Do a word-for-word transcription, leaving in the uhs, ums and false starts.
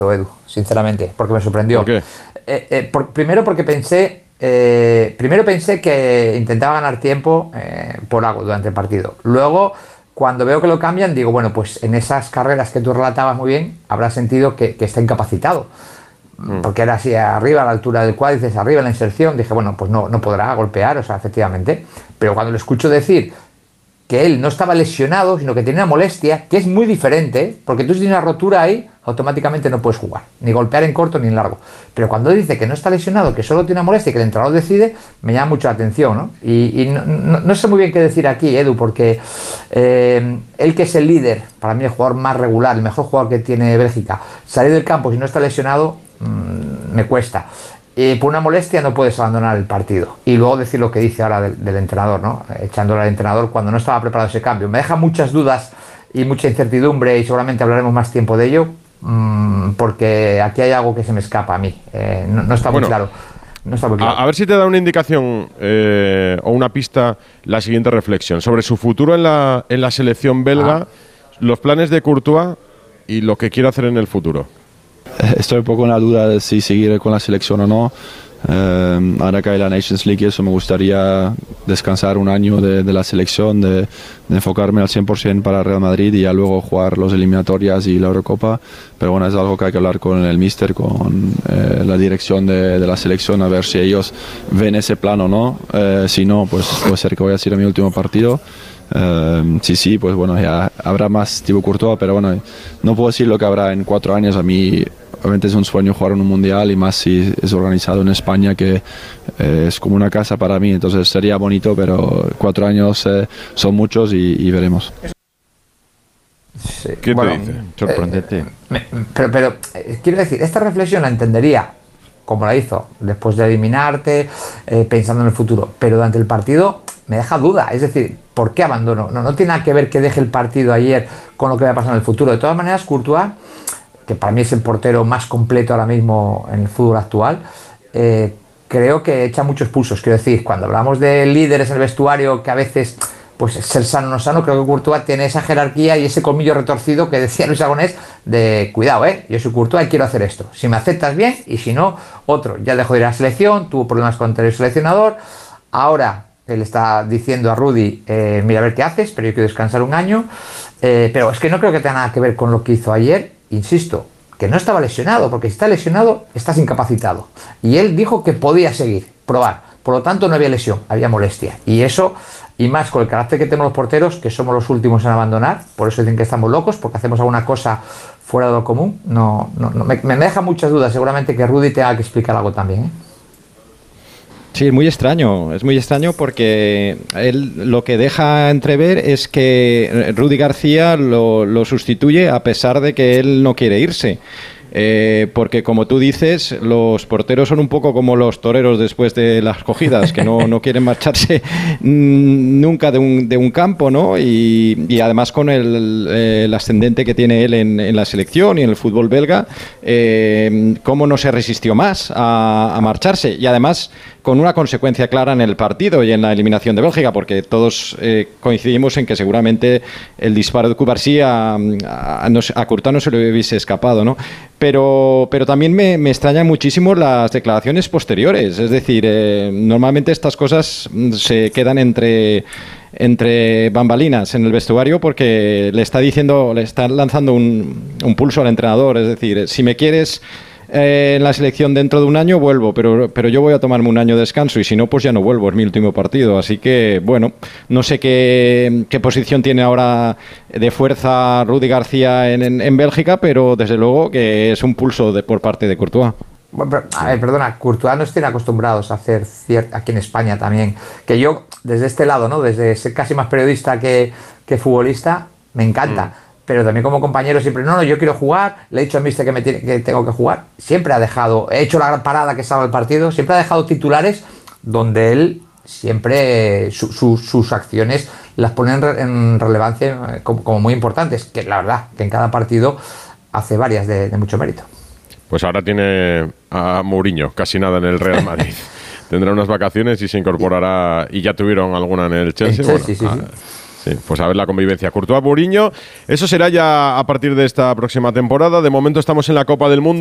Edu, sinceramente, porque me sorprendió. ¿Por qué? Eh, eh, por, primero porque pensé, eh, primero pensé que intentaba ganar tiempo eh, por algo durante el partido. Luego, cuando veo que lo cambian, digo, bueno, pues en esas carreras que tú relatabas muy bien, habrá sentido que, que está incapacitado. Mm. Porque era así arriba, a la altura del cuádriceps, arriba en la inserción, dije, bueno, pues no, no podrá golpear, o sea, efectivamente. Pero cuando lo escucho decir que él no estaba lesionado, sino que tenía una molestia, que es muy diferente, porque tú si tienes una rotura ahí, automáticamente no puedes jugar, ni golpear en corto ni en largo. Pero cuando dice que no está lesionado, que solo tiene una molestia y que el entrenador decide, me llama mucho la atención, ¿no? Y, y no, no, no sé muy bien qué decir aquí, Edu, porque eh, él que es el líder, para mí el jugador más regular, el mejor jugador que tiene Bélgica, salir del campo si no está lesionado, mmm, me cuesta. Eh, por una molestia no puedes abandonar el partido. Y luego decir lo que dice ahora del, del entrenador, ¿no? Echándole al entrenador cuando no estaba preparado ese cambio. Me deja muchas dudas y mucha incertidumbre, y seguramente hablaremos más tiempo de ello, mmm, porque aquí hay algo que se me escapa a mí. Eh, no, no está muy bueno, claro. No está muy claro. A, a ver si te da una indicación eh, o una pista la siguiente reflexión sobre su futuro en la, en la selección belga, ah. los planes de Courtois y lo que quiere hacer en el futuro. Estoy un poco en la duda de si seguir con la selección o no. Eh, ahora que hay la Nations League, eso me gustaría descansar un año de, de la selección, de, de enfocarme al cien por ciento para Real Madrid y ya luego jugar los eliminatorias y la Eurocopa. Pero bueno, es algo que hay que hablar con el míster, con eh, la dirección de, de la selección, a ver si ellos ven ese plan o no. Eh, si no, pues puede ser que voy a ir a mi último partido. Uh, sí, sí, pues bueno, ya habrá más Thibaut Courtois, pero bueno, no puedo decir lo que habrá en cuatro años. A mí, obviamente, es un sueño jugar en un mundial, y más si es organizado en España, que eh, es como una casa para mí. Entonces sería bonito, pero cuatro años eh, son muchos y, y veremos. Sí, ¿qué bueno, te dice? Sorprendente. Eh, me, pero, pero eh, quiero decir, esta reflexión la entendería como la hizo, después de eliminarte, eh, pensando en el futuro, pero durante el partido me deja duda. Es decir, ¿por qué abandono? No, no tiene nada que ver que deje el partido ayer con lo que va a pasar en el futuro. De todas maneras, Courtois, que para mí es el portero más completo ahora mismo en el fútbol actual, eh, creo que echa muchos pulsos. Quiero decir, cuando hablamos de líderes en el vestuario, que a veces pues ser sano o no sano, creo que Courtois tiene esa jerarquía y ese colmillo retorcido que decía Luis Aragonés de cuidado, eh, yo soy Courtois y quiero hacer esto. Si me aceptas bien, y si no, otro. Ya dejó de ir a la selección, tuvo problemas con el seleccionador. Ahora él está diciendo a Rudy, eh, mira a ver qué haces, pero yo quiero descansar un año. Eh, pero es que no creo que tenga nada que ver con lo que hizo ayer. Insisto, que no estaba lesionado, porque si está lesionado, estás incapacitado. Y él dijo que podía seguir, probar. Por lo tanto, no había lesión, había molestia. Y eso, y más con el carácter que tenemos los porteros, que somos los últimos en abandonar, por eso dicen que estamos locos, porque hacemos alguna cosa fuera de lo común. No, no, no me, me deja muchas dudas. Seguramente que Rudy tenga que explicar algo también, ¿eh? Sí, es muy extraño, es muy extraño porque él lo que deja entrever es que Rudy García lo, lo sustituye a pesar de que él no quiere irse. Eh, porque como tú dices, los porteros son un poco como los toreros después de las cogidas, que no, no quieren marcharse nunca de un, de un campo, ¿no? Y, y además con el, el ascendente que tiene él en, en la selección y en el fútbol belga, eh, ¿cómo no se resistió más a, a marcharse? Y además con una consecuencia clara en el partido y en la eliminación de Bélgica, porque todos eh, coincidimos en que seguramente el disparo de Cubarsí a, a, a Courtois no se le hubiese escapado, ¿no? Pero, pero también me, me extrañan muchísimo las declaraciones posteriores. Es decir, eh, normalmente estas cosas se quedan entre, entre bambalinas en el vestuario, porque le está diciendo, le está lanzando un, un pulso al entrenador. Es decir, si me quieres eh, en la selección dentro de un año, vuelvo, pero, pero yo voy a tomarme un año de descanso, y si no, pues ya no vuelvo, es mi último partido. Así que, bueno, no sé qué, qué posición tiene ahora de fuerza Rudy García en, en, en Bélgica, pero desde luego que es un pulso de, por parte de Courtois. Bueno, pero, a ver, perdona, Courtois nos tiene acostumbrados a hacer cierta, aquí en España también, que yo desde este lado, ¿no? Desde ser casi más periodista que, que futbolista, me encanta. Mm. Pero también como compañero siempre, no, no, yo quiero jugar, le he dicho a mister que, me tiene, que tengo que jugar. Siempre ha dejado, he hecho la gran parada que estaba el partido, siempre ha dejado titulares donde él siempre su, su, sus acciones las pone en, re, en relevancia como, como muy importantes, que la verdad, que en cada partido hace varias de, de mucho mérito. Pues ahora tiene a Mourinho, casi nada en el Real Madrid. Tendrá unas vacaciones y se incorporará, y ya tuvieron alguna en el Chelsea. El Chelsea, bueno, sí, a, sí. Sí, pues a ver la convivencia. Courtois, Mourinho, eso será ya a partir de esta próxima temporada. De momento estamos en la Copa del Mundo.